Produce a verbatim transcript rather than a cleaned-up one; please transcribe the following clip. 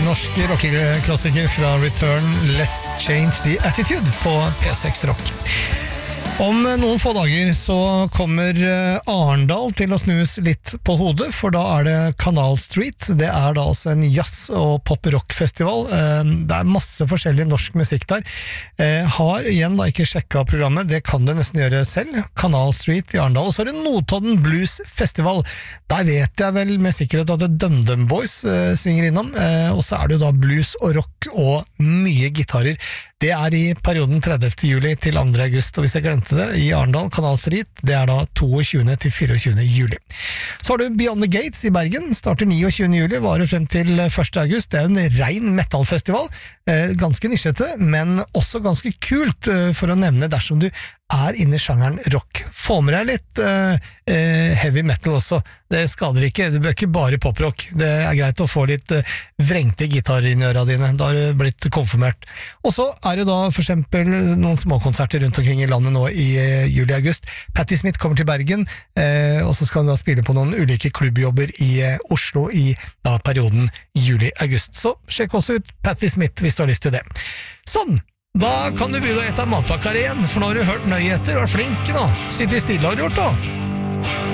norsk rockeklassiker fra Return, Let's Change the Attitude på P seks Rock. Om noen få dager så kommer Arendal til å snus litt på hodet, for da er det Canal Street. Det er da altså en jazz- og pop-rock-festival. Det er masse forskjellig norsk musikk der. Har igjen da ikke sjekket programmet, det kan du nesten gjøre selv. Canal Street i Arendal. Og så er det Notodden Blues Festival. Der vet jeg vel med sikkerhet at det DumDum Boys svinger innom. Og så er det jo da blues og rock og mye gitarer. Det er i perioden tredivte juli til andre august, og hvis jeg glemte det, i Arendal, Canal Street, det er da toogtjuende til fireogtjuende juli. Så har du Beyond the Gates i Bergen, starter niogtjuende juli, varer frem til første august. Det er en rein metalfestival, eh, ganske nisjete, men også ganske kult, eh, for å nevne dersom du er inne i sjangeren rock. Få med deg litt uh, uh, heavy metal også. Det skader ikke, det bør ikke bare poprock. Det er greit å få litt uh, vrengte gitarer inn i øra dine. Da har du blitt konfirmert. Og så er det da for eksempel noen småkonserter rundt omkring i landet nå i uh, juli-august. Patti Smith kommer til Bergen, uh, og så skal hun da spille på noen ulike klubbjobber i uh, Oslo i da perioden juli-august. Så sjekk også ut Patti Smith hvis du har lyst til det. Sånn! Da kan du begynne å ete matpakker igjen, for nå har du hørt nøyheter, vært flink nå. Sitt i stille har du gjort da.